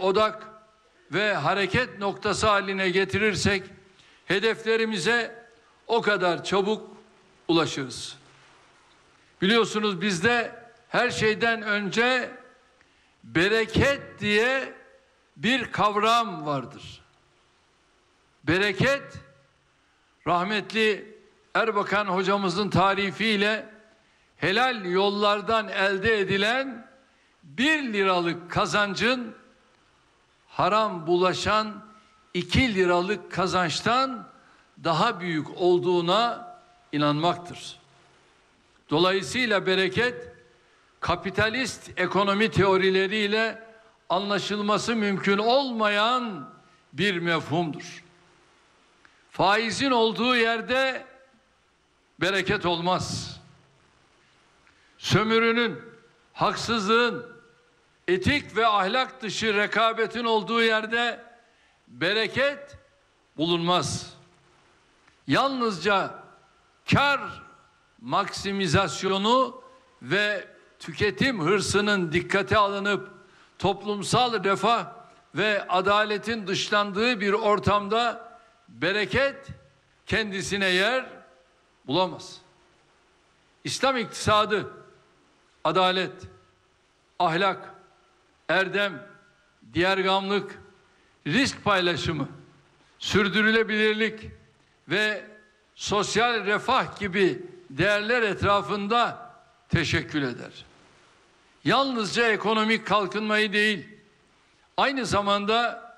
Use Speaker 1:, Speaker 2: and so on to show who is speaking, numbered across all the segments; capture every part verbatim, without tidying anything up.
Speaker 1: odak ve hareket noktası haline getirirsek hedeflerimize o kadar çabuk ulaşırız. Biliyorsunuz bizde her şeyden önce bereket diye bir kavram vardır. Bereket, rahmetli Erbakan hocamızın tarifiyle helal yollardan elde edilen bir liralık kazancın haram bulaşan iki liralık kazançtan daha büyük olduğuna inanmaktır. Dolayısıyla bereket, kapitalist ekonomi teorileriyle anlaşılması mümkün olmayan bir mefhumdur. Faizin olduğu yerde bereket olmaz. Sömürünün, haksızlığın, etik ve ahlak dışı rekabetin olduğu yerde bereket bulunmaz. Yalnızca kar maksimizasyonu ve tüketim hırsının dikkate alınıp toplumsal refah ve adaletin dışlandığı bir ortamda bereket kendisine yer bulamaz. İslam iktisadı, adalet, ahlak, erdem, diğergamlık, risk paylaşımı, sürdürülebilirlik ve sosyal refah gibi değerler etrafında teşekkül eder. Yalnızca ekonomik kalkınmayı değil, aynı zamanda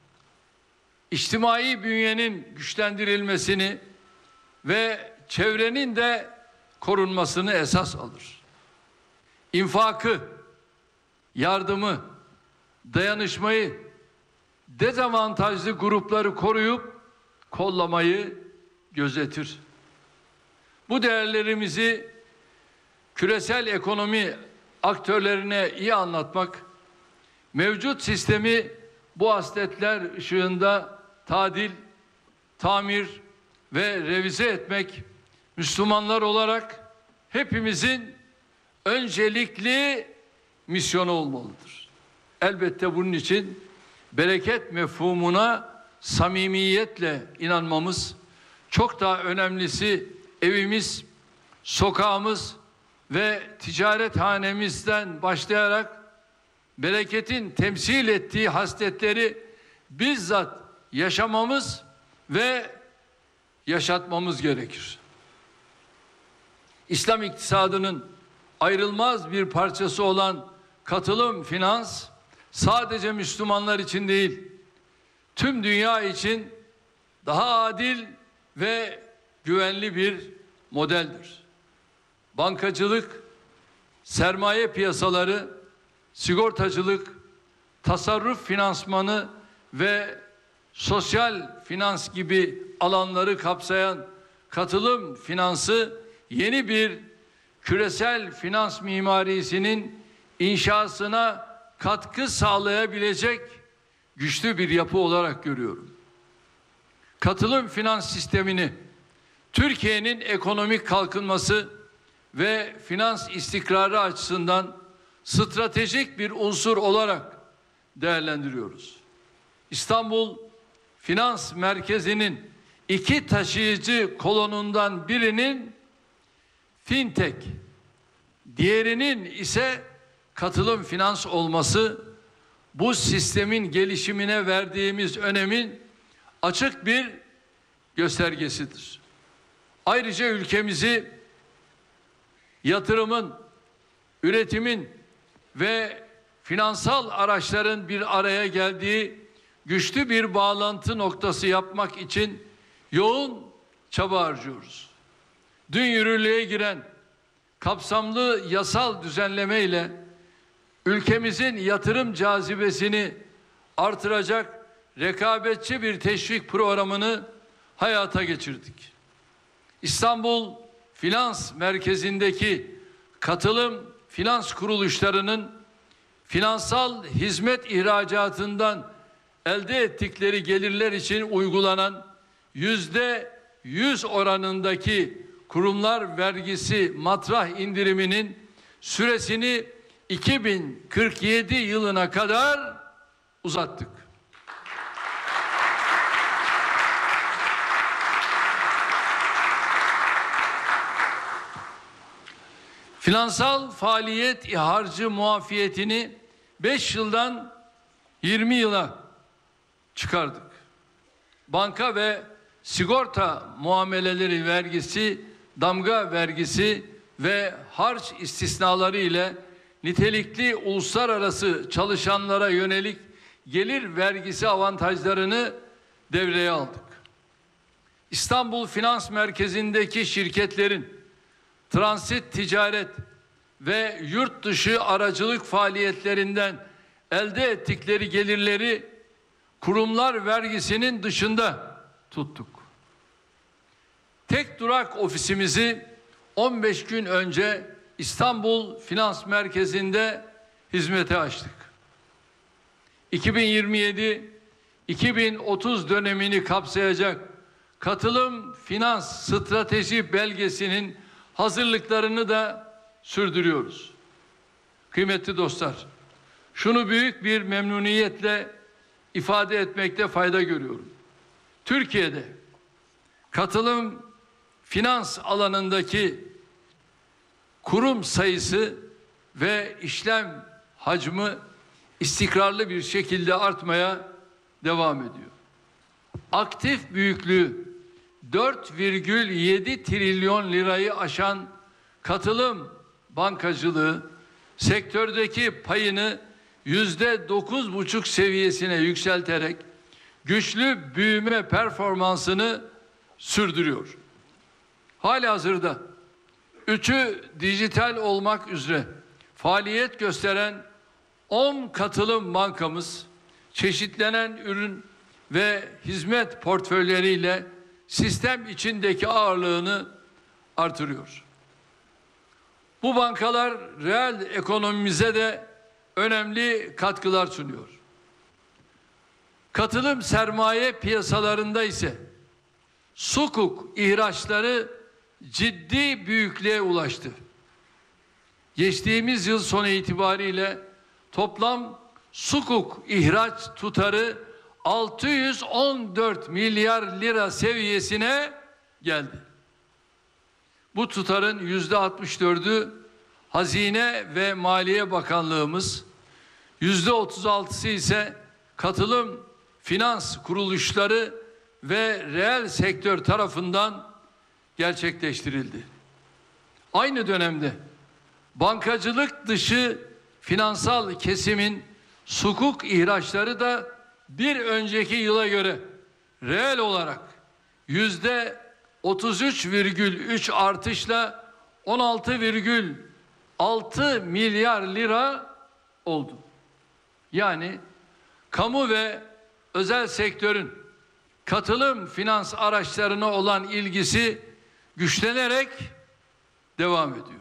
Speaker 1: içtimai bünyenin güçlendirilmesini ve çevrenin de korunmasını esas alır. İnfakı, yardımı, dayanışmayı, dezavantajlı grupları koruyup kollamayı gözetir. Bu değerlerimizi küresel ekonomi aktörlerine iyi anlatmak, mevcut sistemi bu hasletler ışığında tadil, tamir ve revize etmek, Müslümanlar olarak hepimizin öncelikli misyonu olmalıdır. Elbette bunun için bereket mefhumuna samimiyetle inanmamız, çok daha önemlisi evimiz, sokağımız ve ticaret hanemizden başlayarak bereketin temsil ettiği hasletleri bizzat yaşamamız ve yaşatmamız gerekir. İslam iktisadının ayrılmaz bir parçası olan katılım finans sadece Müslümanlar için değil, tüm dünya için daha adil ve güvenli bir modeldir. Bankacılık, sermaye piyasaları, sigortacılık, tasarruf finansmanı ve sosyal finans gibi alanları kapsayan katılım finansı yeni bir küresel finans mimarisinin inşasına katkı sağlayabilecek güçlü bir yapı olarak görüyorum. Katılım finans sistemini Türkiye'nin ekonomik kalkınması ve finans istikrarı açısından stratejik bir unsur olarak değerlendiriyoruz. İstanbul Finans Merkezi'nin iki taşıyıcı kolonundan birinin fintech, diğerinin ise katılım finans olması bu sistemin gelişimine verdiğimiz önemin açık bir göstergesidir. Ayrıca ülkemizi yatırımın, üretimin ve finansal araçların bir araya geldiği güçlü bir bağlantı noktası yapmak için yoğun çaba harcıyoruz. Dün yürürlüğe giren kapsamlı yasal düzenleme ile ülkemizin yatırım cazibesini artıracak rekabetçi bir teşvik programını hayata geçirdik. İstanbul Finans Merkezi'ndeki katılım finans kuruluşlarının finansal hizmet ihracatından elde ettikleri gelirler için uygulanan yüzde yüz oranındaki kurumlar vergisi matrah indiriminin süresini iki bin kırk yedi yılına kadar uzattık. Finansal faaliyet harcı muafiyetini beş yıldan yirmi yıla çıkardık. Banka ve sigorta muameleleri vergisi, damga vergisi ve harç istisnaları ile nitelikli uluslararası çalışanlara yönelik gelir vergisi avantajlarını devreye aldık. İstanbul Finans Merkezi'ndeki şirketlerin transit ticaret ve yurt dışı aracılık faaliyetlerinden elde ettikleri gelirleri kurumlar vergisinin dışında tuttuk. Tek durak ofisimizi on beş gün önce İstanbul Finans Merkezi'nde hizmete açtık. iki bin yirmi yedi iki bin otuz dönemini kapsayacak katılım finans strateji belgesinin hazırlıklarını da sürdürüyoruz. Kıymetli dostlar, şunu büyük bir memnuniyetle ifade etmekte fayda görüyorum. Türkiye'de katılım finans alanındaki kurum sayısı ve işlem hacmi istikrarlı bir şekilde artmaya devam ediyor. Aktif büyüklüğü dört virgül yedi trilyon lirayı aşan katılım bankacılığı sektördeki payını yüzde dokuz buçuk seviyesine yükselterek güçlü büyüme performansını sürdürüyor. Halihazırda üçü dijital olmak üzere faaliyet gösteren on katılım bankamız çeşitlenen ürün ve hizmet portföyleriyle sistem içindeki ağırlığını artırıyor. Bu bankalar reel ekonomimize de önemli katkılar sunuyor. Katılım sermaye piyasalarında ise sukuk ihraçları ciddi büyüklüğe ulaştı. Geçtiğimiz yıl sonu itibariyle toplam sukuk ihraç tutarı altı yüz on dört milyar lira seviyesine geldi. Bu tutarın yüzde altmış dördü Hazine ve Maliye Bakanlığımız, yüzde otuz altısı ise katılım finans kuruluşları ve reel sektör tarafından gerçekleştirildi. Aynı dönemde bankacılık dışı finansal kesimin sukuk ihraçları da bir önceki yıla göre reel olarak yüzde otuz üç virgül üç artışla on altı virgül altı milyar lira oldu. Yani kamu ve özel sektörün katılım finans araçlarına olan ilgisi güçlenerek devam ediyor.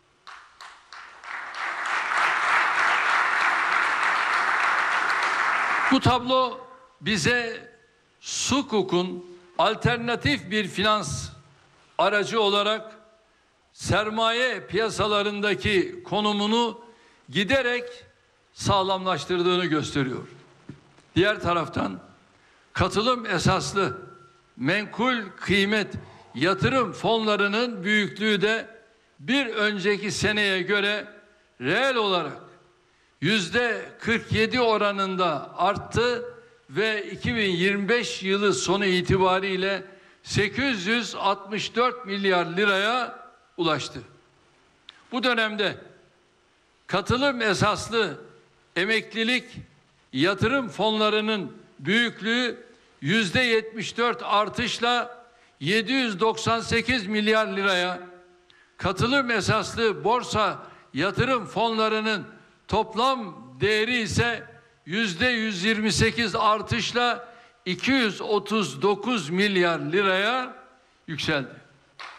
Speaker 1: Bu tablo bize sukukun alternatif bir finans aracı olarak sermaye piyasalarındaki konumunu giderek sağlamlaştırdığını gösteriyor. Diğer taraftan katılım esaslı menkul kıymet yatırım fonlarının büyüklüğü de bir önceki seneye göre reel olarak yüzde kırk yedi oranında arttı ve iki bin yirmi beş yılı sonu itibariyle sekiz yüz altmış dört milyar liraya ulaştı. Bu dönemde katılım esaslı emeklilik yatırım fonlarının büyüklüğü yüzde yetmiş dört artışla yedi yüz doksan sekiz milyar liraya, katılım esaslı borsa yatırım fonlarının toplam değeri ise yüzde yüz yirmi sekiz artışla iki yüz otuz dokuz milyar liraya yükseldi.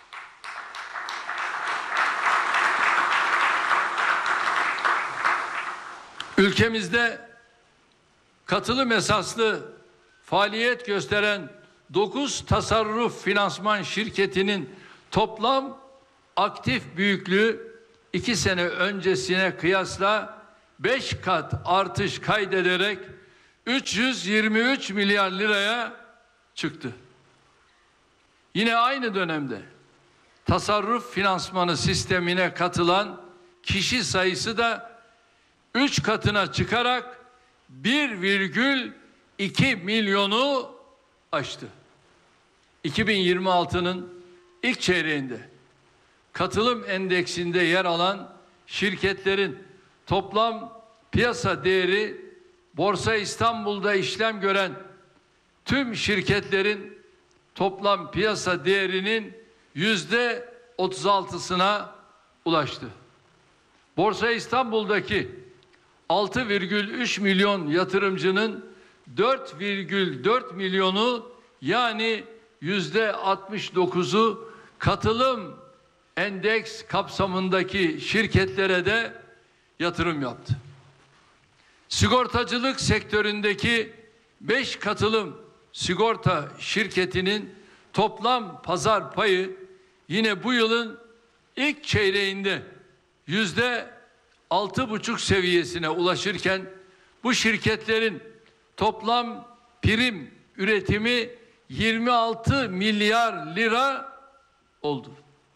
Speaker 1: Ülkemizde katılım esaslı faaliyet gösteren dokuz tasarruf finansman şirketinin toplam aktif büyüklüğü iki sene öncesine kıyasla beş kat artış kaydederek üç yüz yirmi üç milyar liraya çıktı. Yine aynı dönemde tasarruf finansmanı sistemine katılan kişi sayısı da üç katına çıkarak bir virgül iki milyonu aştı. iki bin yirmi altının ilk çeyreğinde katılım endeksinde yer alan şirketlerin toplam piyasa değeri Borsa İstanbul'da işlem gören tüm şirketlerin toplam piyasa değerinin yüzde otuz altısına ulaştı. Borsa İstanbul'daki altı virgül üç milyon yatırımcının dört virgül dört milyonu yani yüzde altmış dokuzu katılım endeks kapsamındaki şirketlere de yatırım yaptı. Sigortacılık sektöründeki beş katılım sigorta şirketinin toplam pazar payı yine bu yılın ilk çeyreğinde yüzde altı buçuk seviyesine ulaşırken bu şirketlerin toplam prim üretimi yirmi altı milyar lira oldu.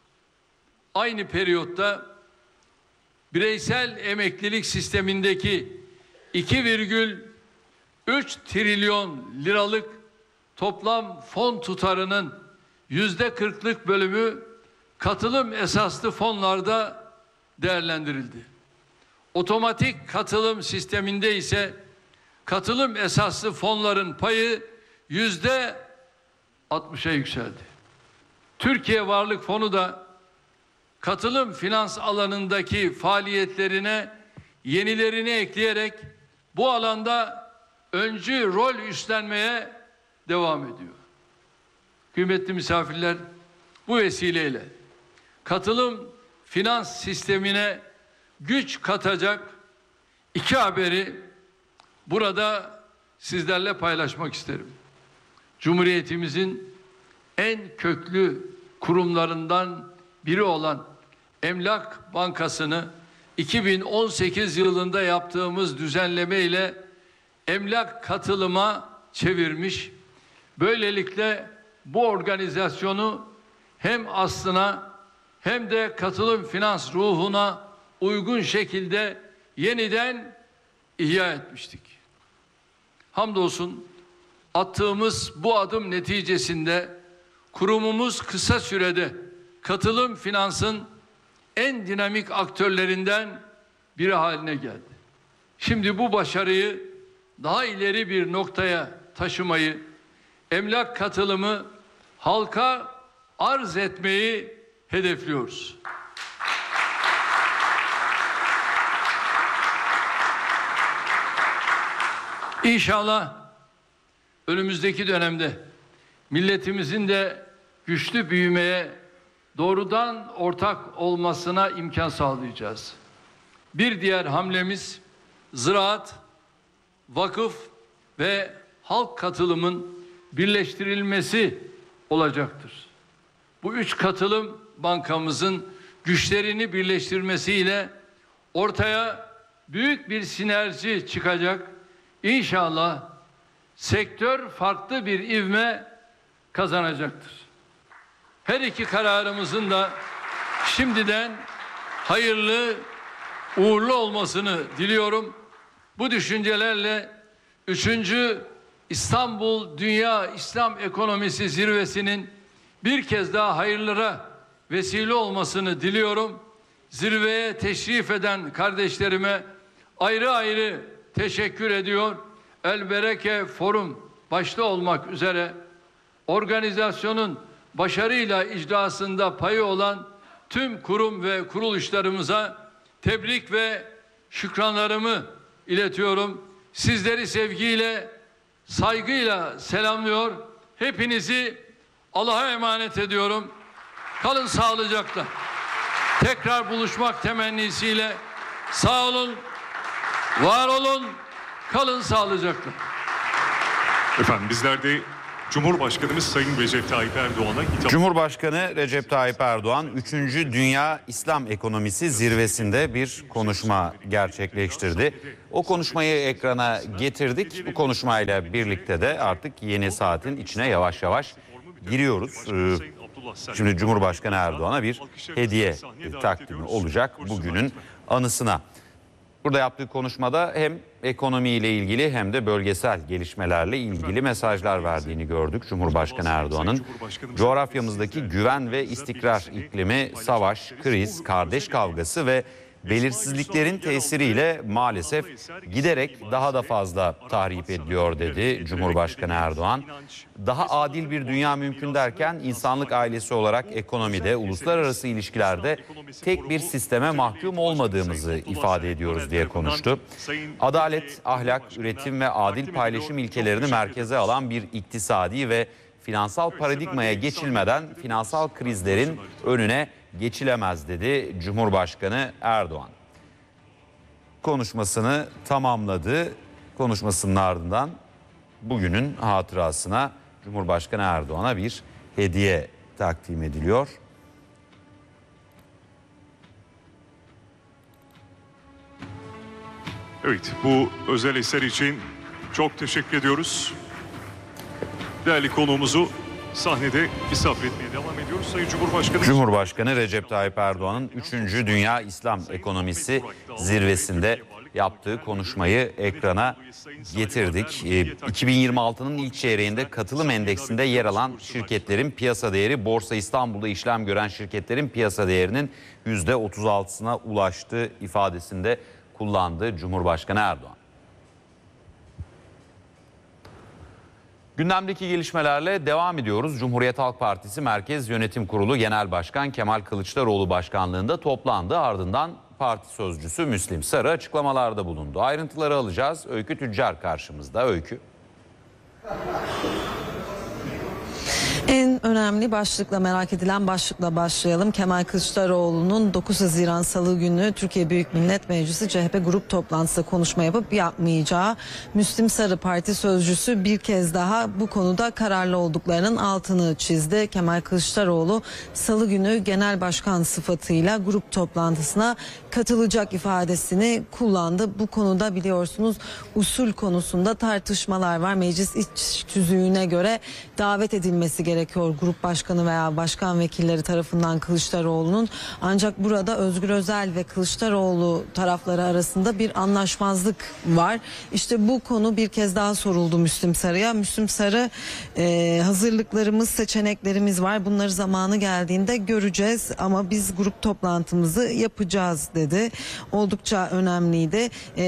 Speaker 1: Aynı periyotta bireysel emeklilik sistemindeki iki virgül üç trilyon liralık toplam fon tutarının yüzde kırklık bölümü katılım esaslı fonlarda değerlendirildi. Otomatik katılım sisteminde ise katılım esaslı fonların payı yüzde altmışa yükseldi. Türkiye Varlık Fonu da katılım finans alanındaki faaliyetlerine yenilerini ekleyerek bu alanda öncü rol üstlenmeye devam ediyor. Kıymetli misafirler, bu vesileyle katılım finans sistemine güç katacak iki haberi burada sizlerle paylaşmak isterim. Cumhuriyetimizin en köklü kurumlarından biri olan Emlak Bankası'nı iki bin on sekiz yılında yaptığımız düzenleme ile emlak katılıma çevirmiş. Böylelikle bu organizasyonu hem aslına hem de katılım finans ruhuna uygun şekilde yeniden ihya etmiştik. Hamdolsun attığımız bu adım neticesinde kurumumuz kısa sürede katılım finansın en dinamik aktörlerinden biri haline geldi. Şimdi bu başarıyı daha ileri bir noktaya taşımayı, emlak katılımı halka arz etmeyi hedefliyoruz. İnşallah önümüzdeki dönemde milletimizin de güçlü büyümeye doğrudan ortak olmasına imkan sağlayacağız. Bir diğer hamlemiz ziraat, vakıf ve halk katılımın birleştirilmesi olacaktır. Bu üç katılım bankamızın güçlerini birleştirmesiyle ortaya büyük bir sinerji çıkacak. İnşallah sektör farklı bir ivme kazanacaktır. Her iki kararımızın da şimdiden hayırlı, uğurlu olmasını diliyorum. Bu düşüncelerle üçüncü İstanbul Dünya İslam Ekonomisi Zirvesi'nin bir kez daha hayırlara vesile olmasını diliyorum. Zirveye teşrif eden kardeşlerime ayrı ayrı teşekkür ediyor. Elbereke Forum başta olmak üzere organizasyonun başarıyla icrasında payı olan tüm kurum ve kuruluşlarımıza tebrik ve şükranlarımı iletiyorum. Sizleri sevgiyle, saygıyla selamlıyor. Hepinizi Allah'a emanet ediyorum. Kalın sağlıcakla. Tekrar buluşmak temennisiyle sağ olun, var olun, kalın sağlıcakla.
Speaker 2: Efendim bizler de Cumhurbaşkanımız Sayın Recep Tayyip Erdoğan'a hitap...
Speaker 3: Cumhurbaşkanı Recep Tayyip Erdoğan üçüncü Dünya İslam Ekonomisi Zirvesi'nde bir konuşma gerçekleştirdi. O konuşmayı ekrana getirdik. Bu konuşmayla birlikte de artık yeni saatin içine yavaş yavaş giriyoruz. Şimdi Cumhurbaşkanı Erdoğan'a bir hediye takdimi olacak bugünün anısına. Burada yaptığı konuşmada hem ekonomiyle ilgili hem de bölgesel gelişmelerle ilgili mesajlar verdiğini gördük. Cumhurbaşkanı Erdoğan'ın coğrafyamızdaki güven ve istikrar iklimi, savaş, kriz, kardeş kavgası ve belirsizliklerin tesiriyle maalesef giderek daha da fazla tahrip ediliyor dedi Cumhurbaşkanı Erdoğan. Daha adil bir dünya mümkün derken insanlık ailesi olarak ekonomide, uluslararası ilişkilerde tek bir sisteme mahkum olmadığımızı ifade ediyoruz diye konuştu. Adalet, ahlak, üretim ve adil paylaşım ilkelerini merkeze alan bir iktisadi ve finansal paradigmaya geçilmeden finansal krizlerin önüne geçilemez dedi Cumhurbaşkanı Erdoğan. Konuşmasını tamamladı. Konuşmasının ardından bugünün hatırasına Cumhurbaşkanı Erdoğan'a bir hediye takdim ediliyor.
Speaker 2: Evet, bu özel eser için çok teşekkür ediyoruz. Değerli konuğumuzu sahnede misafir etmeye devam ediyoruz. Sayın Cumhurbaşkanı...
Speaker 3: Cumhurbaşkanı Recep Tayyip Erdoğan'ın üçüncü Dünya İslam Ekonomisi Zirvesi'nde yaptığı konuşmayı ekrana getirdik. iki bin yirmi altının ilk çeyreğinde katılım endeksinde yer alan şirketlerin piyasa değeri, Borsa İstanbul'da işlem gören şirketlerin piyasa değerinin yüzde otuz altısına ulaştığı ifadesinde kullandı Cumhurbaşkanı Erdoğan. Gündemdeki gelişmelerle devam ediyoruz. Cumhuriyet Halk Partisi Merkez Yönetim Kurulu Genel Başkan Kemal Kılıçdaroğlu başkanlığında toplandı. Ardından parti sözcüsü Müslim Sarı açıklamalarda bulundu. Ayrıntıları alacağız. Öykü Tüccar karşımızda. Öykü.
Speaker 4: En önemli başlıkla, merak edilen başlıkla başlayalım. Kemal Kılıçdaroğlu'nun dokuz Haziran Salı günü Türkiye Büyük Millet Meclisi C H P grup toplantısında konuşma yapıp yapmayacağı. Müslim Sarı parti sözcüsü bir kez daha bu konuda kararlı olduklarının altını çizdi. Kemal Kılıçdaroğlu Salı günü genel başkan sıfatıyla grup toplantısına katılacak ifadesini kullandı. Bu konuda biliyorsunuz usul konusunda tartışmalar var. Meclis iç tüzüğüne göre davet edilmesi gerekiyor grup başkanı veya başkan vekilleri tarafından Kılıçdaroğlu'nun. Ancak burada Özgür Özel ve Kılıçdaroğlu tarafları arasında bir anlaşmazlık var. İşte bu konu bir kez daha soruldu Müslim Sarı'ya. Müslim Sarı e, hazırlıklarımız, seçeneklerimiz var. Bunları zamanı geldiğinde göreceğiz ama biz grup toplantımızı yapacağız dedi. Oldukça önemliydi.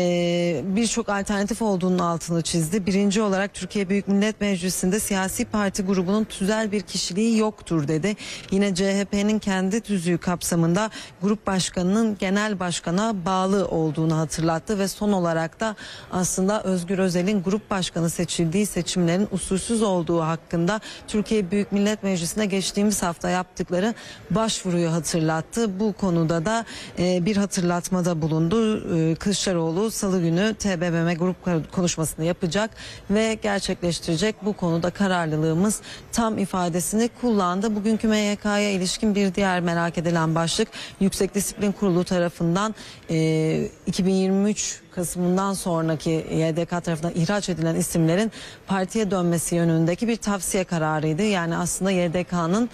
Speaker 4: E, Birçok alternatif olduğunun altını çizdi. Birinci olarak Türkiye Büyük Millet Meclisi'nde siyasi parti grubunun tüzel bir kişiliği yoktur dedi. Yine C H P'nin kendi tüzüğü kapsamında grup başkanının genel başkana bağlı olduğunu hatırlattı ve son olarak da aslında Özgür Özel'in grup başkanı seçildiği seçimlerin usulsüz olduğu hakkında Türkiye Büyük Millet Meclisi'ne geçtiğimiz hafta yaptıkları başvuruyu hatırlattı. Bu konuda da e, bir hatırlatmada bulundu. E, Kılıçdaroğlu Salı günü T B M M grup konuşmasını yapacak ve gerçekleştirecek. Bu konuda kararlılığımız tam ifadesini kullandı. Bugünkü M Y K'ya ilişkin bir diğer merak edilen başlık Yüksek Disiplin Kurulu tarafından e, iki bin yirmi üç Kasım'ından sonraki Y D K tarafından ihraç edilen isimlerin partiye dönmesi yönündeki bir tavsiye kararıydı. Yani aslında Y D K'nın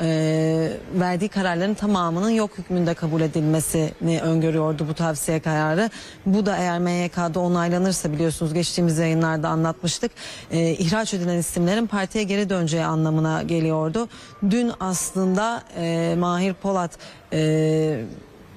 Speaker 4: e, verdiği kararların tamamının yok hükmünde kabul edilmesini öngörüyordu bu tavsiye kararı. Bu da eğer M Y K'da onaylanırsa, biliyorsunuz geçtiğimiz yayınlarda anlatmıştık, e, ihraç edilen isimlerin partiye geri döneceği anlamına geliyordu. Dün aslında e, Mahir Polat e,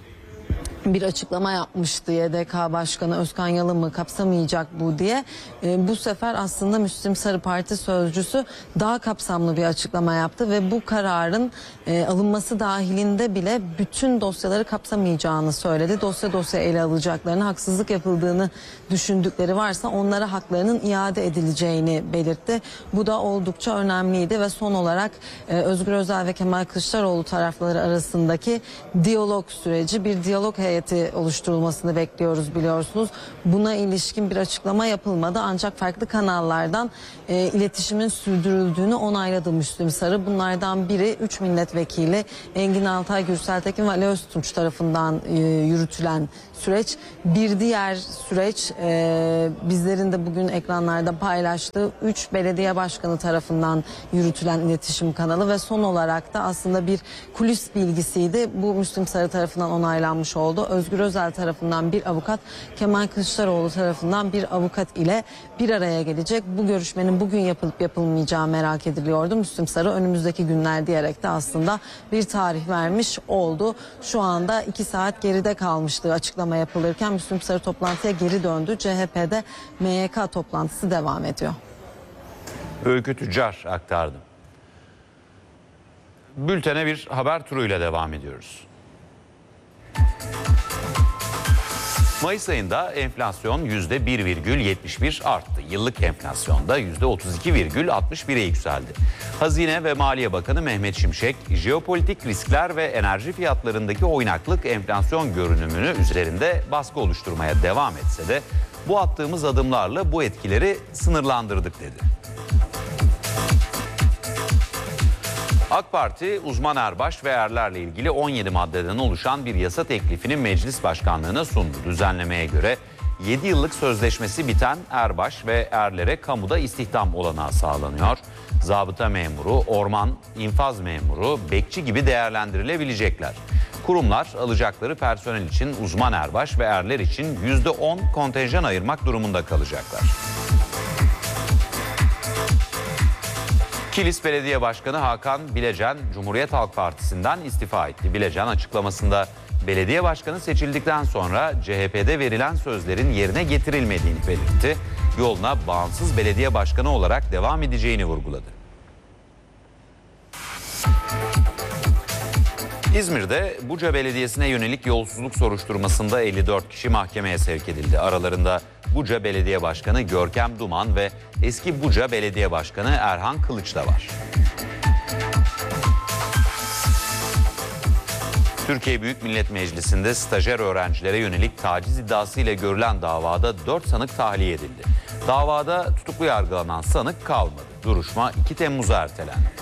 Speaker 4: bir açıklama yapmıştı. Y D K Başkanı Özkan Yalım'ı kapsamayacak bu diye. E, bu sefer aslında Müslim Sarı Parti sözcüsü daha kapsamlı bir açıklama yaptı ve bu kararın e, alınması dahilinde bile bütün dosyaları kapsamayacağını söyledi. Dosya dosya ele alacaklarını, haksızlık yapıldığını düşündükleri varsa onlara haklarının iade edileceğini belirtti. Bu da oldukça önemliydi ve son olarak e, Özgür Özel ve Kemal Kılıçdaroğlu tarafları arasındaki diyalog süreci, bir diyalog heyeti heyeti oluşturulmasını bekliyoruz biliyorsunuz. Buna ilişkin bir açıklama yapılmadı ancak farklı kanallardan e, iletişimin sürdürüldüğünü onayladı Müslüm Sarı. Bunlardan biri üç milletvekili Engin Altay, Gürsel Tekin ve Ali Öztunç tarafından e, yürütülen süreç. Bir diğer süreç e, bizlerin de bugün ekranlarda paylaştığı üç belediye başkanı tarafından yürütülen iletişim kanalı ve son olarak da aslında bir kulis bilgisiydi. Bu Müslüm Sarı tarafından onaylanmış oldu. Özgür Özel tarafından bir avukat, Kemal Kılıçdaroğlu tarafından bir avukat ile bir araya gelecek. Bu görüşmenin bugün yapılıp yapılmayacağı merak ediliyordu. Müslüm Sarı önümüzdeki günler diyerek de aslında bir tarih vermiş oldu. Şu anda iki saat geride kalmıştı açıklama yapılırken Müslüm Sarı toplantıya geri döndü. C H P'de M Y K toplantısı devam ediyor.
Speaker 3: Öykü Tüccar aktardım. Bültene bir haber turuyla devam ediyoruz. Mayıs ayında enflasyon yüzde bir virgül yetmiş bir arttı. Yıllık enflasyonda yüzde otuz iki virgül altmış bire yükseldi. Hazine ve Maliye Bakanı Mehmet Şimşek, jeopolitik riskler ve enerji fiyatlarındaki oynaklık enflasyon görünümünü üzerinde baskı oluşturmaya devam etse de bu attığımız adımlarla bu etkileri sınırlandırdık dedi. AK Parti uzman erbaş ve erlerle ilgili on yedi maddeden oluşan bir yasa teklifini meclis başkanlığına sundu. Düzenlemeye göre yedi yıllık sözleşmesi biten erbaş ve erlere kamuda istihdam olanağı sağlanıyor. Zabıta memuru, orman, infaz memuru, bekçi gibi değerlendirilebilecekler. Kurumlar alacakları personel için uzman erbaş ve erler için yüzde on kontenjan ayırmak durumunda kalacaklar. Kilis Belediye Başkanı Hakan Bilecen, Cumhuriyet Halk Partisi'nden istifa etti. Bilecen açıklamasında belediye başkanı seçildikten sonra C H P'de verilen sözlerin yerine getirilmediğini belirtti. Yoluna bağımsız belediye başkanı olarak devam edeceğini vurguladı. İzmir'de Buca Belediyesi'ne yönelik yolsuzluk soruşturmasında elli dört kişi mahkemeye sevk edildi. Aralarında Buca Belediye Başkanı Görkem Duman ve eski Buca Belediye Başkanı Erhan Kılıç da var. Türkiye Büyük Millet Meclisi'nde stajyer öğrencilere yönelik taciz iddiasıyla görülen davada dört sanık tahliye edildi. Davada tutuklu yargılanan sanık kalmadı. Duruşma iki Temmuz'a ertelendi.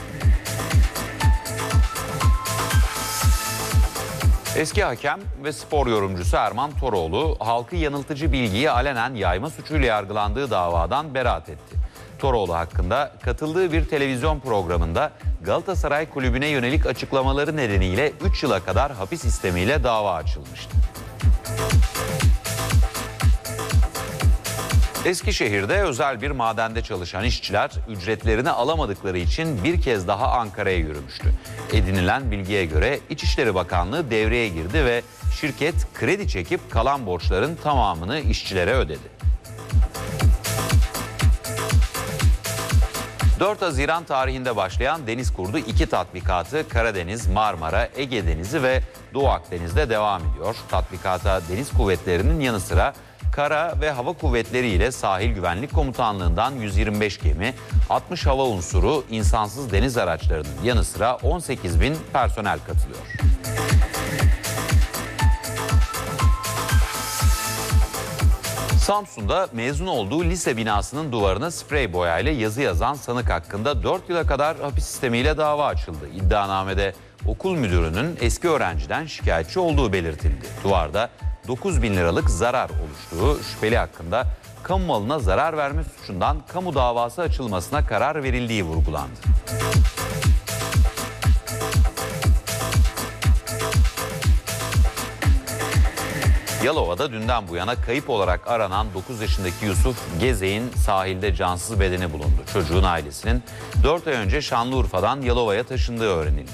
Speaker 3: Eski hakem ve spor yorumcusu Erman Toroğlu, halkı yanıltıcı bilgiyi alenen yayma suçuyla yargılandığı davadan beraat etti. Toroğlu hakkında katıldığı bir televizyon programında Galatasaray Kulübü'ne yönelik açıklamaları nedeniyle üç yıla kadar hapis istemiyle dava açılmıştı. Eskişehir'de özel bir madende çalışan işçiler ücretlerini alamadıkları için bir kez daha Ankara'ya yürümüştü. Edinilen bilgiye göre İçişleri Bakanlığı devreye girdi ve şirket kredi çekip kalan borçların tamamını işçilere ödedi. dört Haziran tarihinde başlayan Deniz Kurdu iki tatbikatı Karadeniz, Marmara, Ege Denizi ve Doğu Akdeniz'de devam ediyor. Tatbikata deniz kuvvetlerinin yanı sıra Kara ve Hava Kuvvetleri ile Sahil Güvenlik Komutanlığı'ndan yüz yirmi beş gemi, altmış hava unsuru, insansız deniz araçlarının yanı sıra on sekiz bin personel katılıyor. Samsun'da mezun olduğu lise binasının duvarına sprey boyayla yazı yazan sanık hakkında dört yıla kadar hapis sistemiyle dava açıldı. İddianamede okul müdürünün eski öğrenciden şikayetçi olduğu belirtildi. Duvarda dokuz bin liralık zarar oluştuğu şüpheli hakkında kamu malına zarar verme suçundan kamu davası açılmasına karar verildiği vurgulandı. Yalova'da dünden bu yana kayıp olarak aranan dokuz yaşındaki Yusuf Gezek'in sahilde cansız bedeni bulundu. Çocuğun ailesinin dört ay önce Şanlıurfa'dan Yalova'ya taşındığı öğrenildi.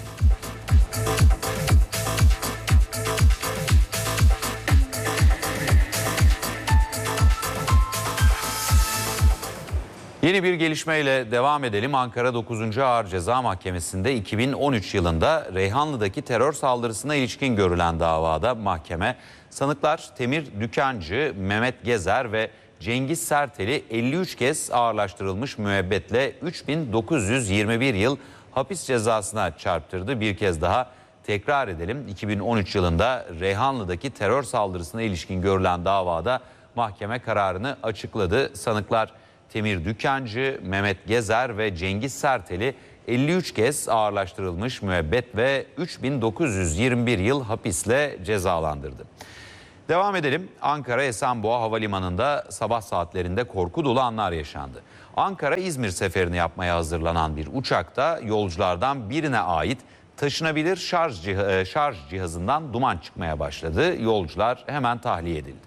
Speaker 3: Yeni bir gelişmeyle devam edelim. Ankara dokuzuncu Ağır Ceza Mahkemesi'nde iki bin on üç yılında Reyhanlı'daki terör saldırısına ilişkin görülen davada mahkeme sanıklar Temir Dükancı, Mehmet Gezer ve Cengiz Sertel'i elli üç kez ağırlaştırılmış müebbetle üç bin dokuz yüz yirmi bir yıl hapis cezasına çarptırdı. Bir kez daha Tekrar edelim, iki bin on üç yılında Reyhanlı'daki terör saldırısına ilişkin görülen davada mahkeme kararını açıkladı. Sanıklar Temir Dükkancı, Mehmet Gezer ve Cengiz Sertel'i elli üç kez ağırlaştırılmış müebbet ve üç bin dokuz yüz yirmi bir yıl hapisle cezalandırdı. Devam edelim. Ankara Esenboğa Havalimanı'nda sabah saatlerinde korku dolu anlar yaşandı. Ankara-İzmir seferini yapmaya hazırlanan bir uçakta yolculardan birine ait taşınabilir şarj, cih- şarj cihazından duman çıkmaya başladı. Yolcular hemen tahliye edildi.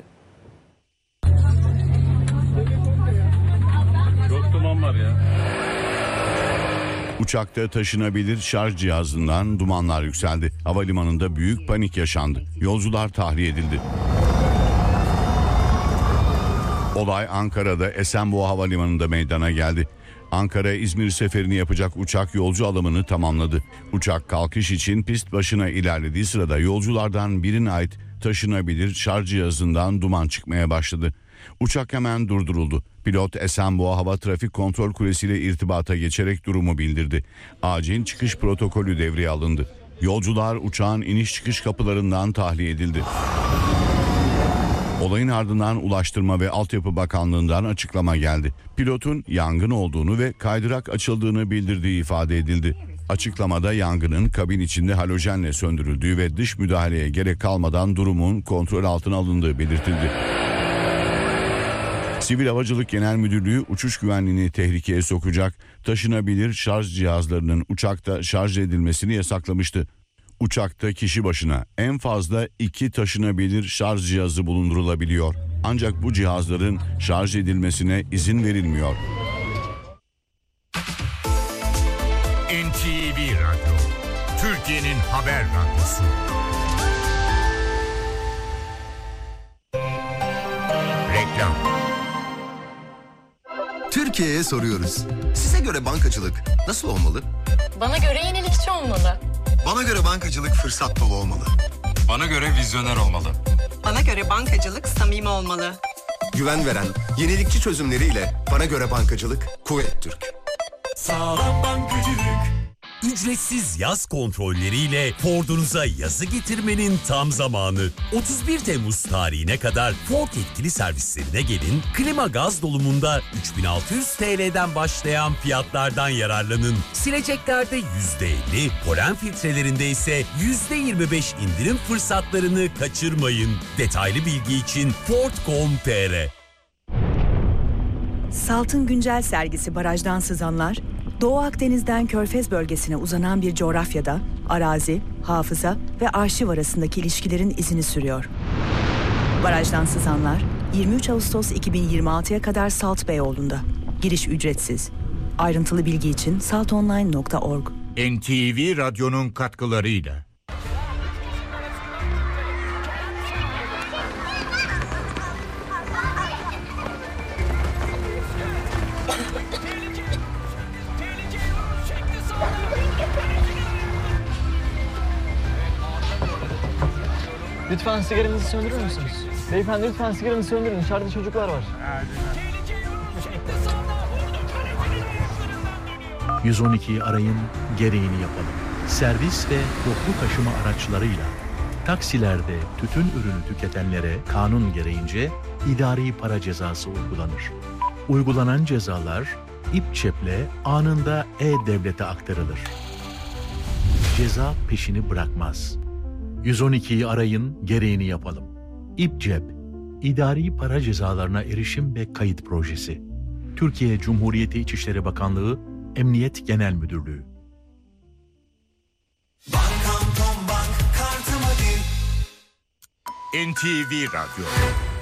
Speaker 5: Çok duman var ya. Uçakta taşınabilir şarj cihazından dumanlar yükseldi. Havalimanında büyük panik yaşandı. Yolcular tahliye edildi. Olay Ankara'da Esenboğa Havalimanı'nda meydana geldi. Ankara-İzmir seferini yapacak uçak yolcu alımını tamamladı. Uçak kalkış için pist başına ilerlediği sırada yolculardan birine ait taşınabilir şarj cihazından duman çıkmaya başladı. Uçak hemen durduruldu. Pilot Esenboğa Hava Trafik Kontrol Kulesi ile irtibata geçerek durumu bildirdi. Acil çıkış protokolü devreye alındı. Yolcular uçağın iniş çıkış kapılarından tahliye edildi. Olayın ardından Ulaştırma ve Altyapı Bakanlığı'ndan açıklama geldi. Pilotun yangın olduğunu ve kaydırak açıldığını bildirdiği ifade edildi. Açıklamada yangının kabin içinde halojenle söndürüldüğü ve dış müdahaleye gerek kalmadan durumun kontrol altına alındığı belirtildi. Sivil Havacılık Genel Müdürlüğü uçuş güvenliğini tehlikeye sokacak taşınabilir şarj cihazlarının uçakta şarj edilmesini yasaklamıştı. Uçakta kişi başına en fazla iki taşınabilir şarj cihazı bulundurulabiliyor. Ancak bu cihazların şarj edilmesine izin verilmiyor.
Speaker 6: N T V Radyo, Türkiye'nin haber radyosu. Reklam.
Speaker 7: Türkiye'ye soruyoruz. Size göre bankacılık nasıl olmalı?
Speaker 8: Bana göre yenilikçi olmalı.
Speaker 7: Bana göre bankacılık fırsat dolu olmalı.
Speaker 9: Bana göre vizyoner olmalı.
Speaker 10: Bana göre bankacılık samimi olmalı.
Speaker 7: Güven veren, yenilikçi çözümleriyle bana göre bankacılık Kuvvet Türk.
Speaker 6: Sağlam bankacılık. Ücretsiz yaz kontrolleriyle Ford'unuza yazı getirmenin tam zamanı. otuz bir Temmuz tarihine kadar Ford yetkili servislerine gelin, klima gaz dolumunda üç bin altı yüz TL'den başlayan fiyatlardan yararlanın. Sileceklerde yüzde elli, polen filtrelerinde ise yüzde yirmi beş indirim fırsatlarını kaçırmayın. Detaylı bilgi için Ford nokta com nokta tr.
Speaker 11: Salt'ın güncel sergisi Barajdan Sızanlar, Doğu Akdeniz'den Körfez bölgesine uzanan bir coğrafyada arazi, hafıza ve arşiv arasındaki ilişkilerin izini sürüyor. Barajdan Sızanlar, yirmi üç Ağustos iki bin yirmi altıya kadar Salt Beyoğlu'nda. Giriş ücretsiz. Ayrıntılı bilgi için salt online nokta org.
Speaker 6: N T V Radyo'nun katkılarıyla.
Speaker 12: Lütfen sigaranızı söndürür müsünüz? Beyefendi lütfen sigaranızı söndürün. Dışarıda çocuklar var.
Speaker 13: yüz on ikiyi arayın, gereğini yapalım. Servis ve toplu taşıma araçlarıyla taksilerde tütün ürünü tüketenlere kanun gereğince idari para cezası uygulanır. Uygulanan cezalar İPÇEP'le anında E-Devlet'e aktarılır. Ceza peşini bırakmaz. yüz on ikiyi arayın, gereğini yapalım. İPÇEP, İdari Para Cezalarına Erişim ve Kayıt Projesi. Türkiye Cumhuriyeti İçişleri Bakanlığı, Emniyet Genel Müdürlüğü.
Speaker 6: N T V Radyo.